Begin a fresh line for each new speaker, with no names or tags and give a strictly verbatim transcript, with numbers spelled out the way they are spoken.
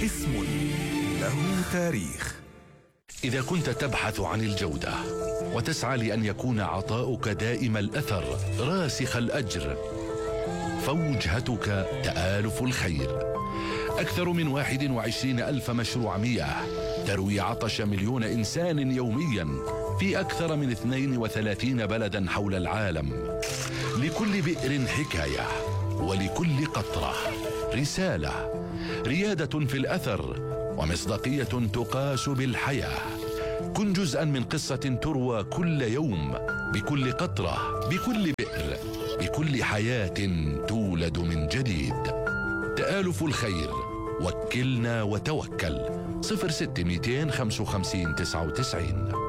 اسم له تاريخ.
إذا كنت تبحث عن الجودة وتسعى لأن يكون عطاؤك دائم الأثر راسخ الأجر، فوجهتك تآلف الخير. أكثر من واحد وعشرين ألف مشروع مياه تروي عطش مليون إنسان يوميا في أكثر من اثنين وثلاثين بلدا حول العالم. لكل بئر حكاية، ولكل قطرة رسالة، ريادة في الأثر ومصداقية تقاس بالحياة. كن جزءا من قصة تروى كل يوم، بكل قطرة، بكل بئر، بكل حياة تولد من جديد. تآلف الخير، وكلنا وتوكل. صفر ستة مئتين خمسة وخمسين تسعة وتسعين.